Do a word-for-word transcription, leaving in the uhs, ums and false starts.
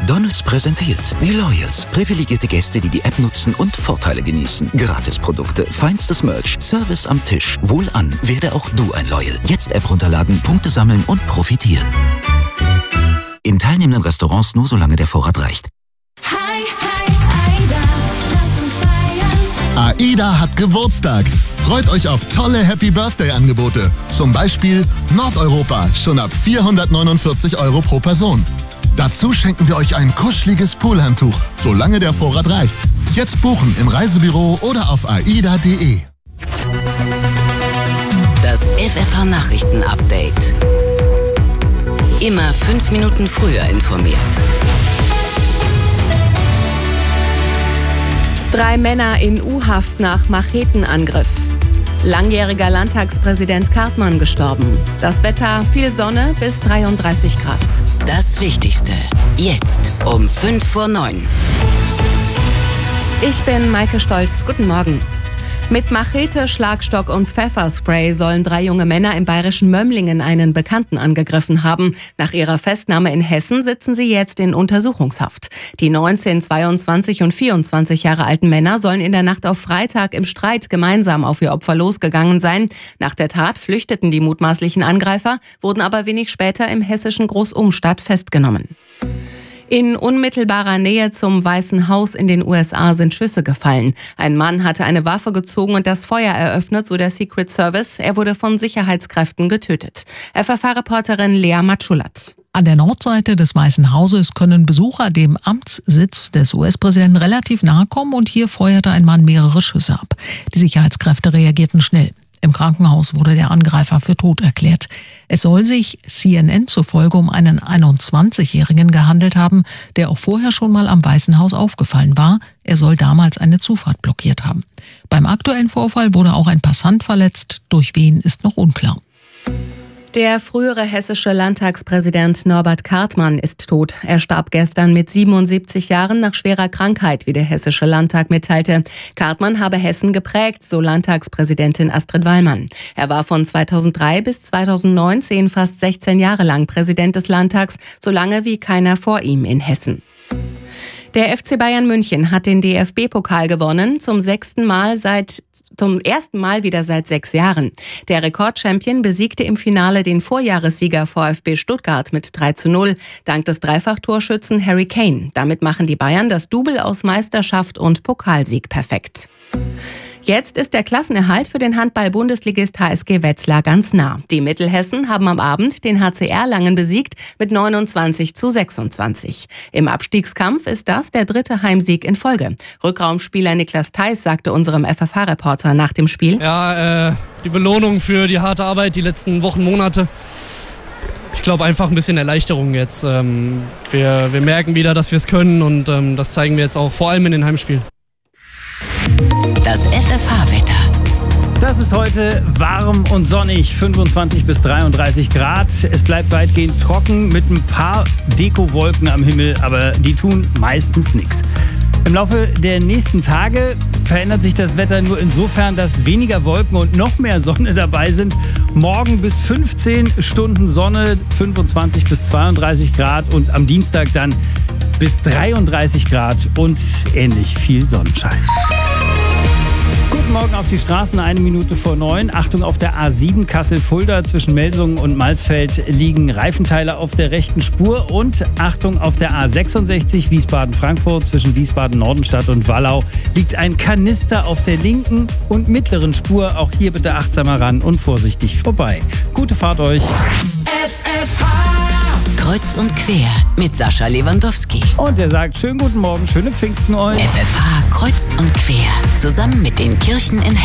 McDonald's präsentiert die Loyals. Privilegierte Gäste, die die App nutzen und Vorteile genießen. Gratisprodukte, feinstes Merch, Service am Tisch. Wohlan, werde auch du ein Loyal. Jetzt App runterladen, Punkte sammeln und profitieren. In teilnehmenden Restaurants nur solange der Vorrat reicht. Hi, hi, Aida, lass uns feiern. AIDA hat Geburtstag. Freut euch auf tolle Happy-Birthday-Angebote. Zum Beispiel Nordeuropa, schon ab vierhundertneunundvierzig Euro pro Person. Dazu schenken wir euch ein kuscheliges Poolhandtuch, solange der Vorrat reicht. Jetzt buchen im Reisebüro oder auf aida punkt de. Das F F H-Nachrichten-Update. Immer fünf Minuten früher informiert. Drei Männer in U-Haft nach Machetenangriff. Langjähriger Landtagspräsident Kartmann gestorben. Das Wetter, viel Sonne bis dreiunddreißig Grad. Das Wichtigste. Jetzt um fünf vor neun. Ich bin Maike Stolz. Guten Morgen. Mit Machete, Schlagstock und Pfefferspray sollen drei junge Männer im bayerischen Mömlingen einen Bekannten angegriffen haben. Nach ihrer Festnahme in Hessen sitzen sie jetzt in Untersuchungshaft. Die neunzehn, zweiundzwanzig und vierundzwanzig Jahre alten Männer sollen in der Nacht auf Freitag im Streit gemeinsam auf ihr Opfer losgegangen sein. Nach der Tat flüchteten die mutmaßlichen Angreifer, wurden aber wenig später im hessischen Großumstadt festgenommen. In unmittelbarer Nähe zum Weißen Haus in den U S A sind Schüsse gefallen. Ein Mann hatte eine Waffe gezogen und das Feuer eröffnet, so der Secret Service. Er wurde von Sicherheitskräften getötet. F F H-Reporterin Lea Matschulat. An der Nordseite des Weißen Hauses können Besucher dem Amtssitz des U S-Präsidenten relativ nahe kommen und hier feuerte ein Mann mehrere Schüsse ab. Die Sicherheitskräfte reagierten schnell. Im Krankenhaus wurde der Angreifer für tot erklärt. Es soll sich C N N zufolge um einen einundzwanzigjährigen gehandelt haben, der auch vorher schon mal am Weißen Haus aufgefallen war. Er soll damals eine Zufahrt blockiert haben. Beim aktuellen Vorfall wurde auch ein Passant verletzt. Durch wen ist noch unklar. Der frühere hessische Landtagspräsident Norbert Kartmann ist tot. Er starb gestern mit siebenundsiebzig Jahren nach schwerer Krankheit, wie der Hessische Landtag mitteilte. Kartmann habe Hessen geprägt, so Landtagspräsidentin Astrid Wallmann. Er war von zweitausenddrei bis zweitausendneunzehn fast sechzehn Jahre lang Präsident des Landtags, so lange wie keiner vor ihm in Hessen. Der F C Bayern München hat den D F B-Pokal gewonnen, zum sechsten Mal seit, zum ersten Mal wieder seit sechs Jahren. Der Rekordchampion besiegte im Finale den Vorjahressieger VfB Stuttgart mit drei zu null, dank des Dreifachtorschützen Harry Kane. Damit machen die Bayern das Double aus Meisterschaft und Pokalsieg perfekt. Jetzt ist der Klassenerhalt für den Handball-Bundesligist H S G Wetzlar ganz nah. Die Mittelhessen haben am Abend den H C Erlangen besiegt mit neunundzwanzig zu sechsundzwanzig. Im Abstiegskampf ist das der dritte Heimsieg in Folge. Rückraumspieler Niklas Theis sagte unserem F F H-Reporter nach dem Spiel: Ja, äh, die Belohnung für die harte Arbeit die letzten Wochen, Monate. Ich glaube einfach ein bisschen Erleichterung jetzt. Ähm, wir, wir merken wieder, dass wir es können und ähm, das zeigen wir jetzt auch vor allem in den Heimspielen. Das F F H-Wetter. Das ist heute warm und sonnig, fünfundzwanzig bis dreiunddreißig Grad. Es bleibt weitgehend trocken mit ein paar Dekowolken am Himmel, aber die tun meistens nichts. Im Laufe der nächsten Tage verändert sich das Wetter nur insofern, dass weniger Wolken und noch mehr Sonne dabei sind. Morgen bis fünfzehn Stunden Sonne, fünfundzwanzig bis zweiunddreißig Grad und am Dienstag dann bis dreiunddreißig Grad und ähnlich viel Sonnenschein. Guten Morgen auf die Straßen, eine Minute vor neun. Achtung, auf der A sieben Kassel-Fulda zwischen Melsungen und Malsfeld liegen Reifenteile auf der rechten Spur. Und Achtung, auf der A sechsundsechzig Wiesbaden-Frankfurt zwischen Wiesbaden-Nordenstadt und Wallau liegt ein Kanister auf der linken und mittleren Spur. Auch hier bitte achtsamer ran und vorsichtig vorbei. Gute Fahrt euch. F F H. Kreuz und quer mit Sascha Lewandowski. Und er sagt, schönen guten Morgen, schöne Pfingsten euch. F F H Kreuz und quer. Zusammen mit den Kirchen in Hessen.